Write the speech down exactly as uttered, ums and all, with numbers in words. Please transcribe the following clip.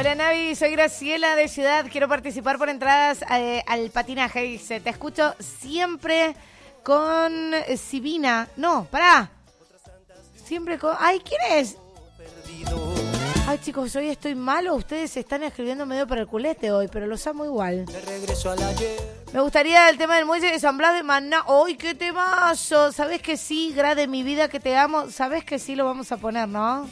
Hola Navi, soy Graciela de Ciudad. Quiero participar por entradas eh, al patinaje. Dice, te escucho siempre con eh, Sibina. No, pará. Siempre con... Ay, ¿quién es? Ay, chicos, hoy estoy malo. Ustedes están escribiendo medio para el culete hoy, pero los amo igual. Me gustaría el tema del muelle de San Blas de Maná. ¡Ay, qué temazo! ¿Sabés que sí, Gra, de mi vida que te amo? ¿Sabés que sí lo vamos a poner, no?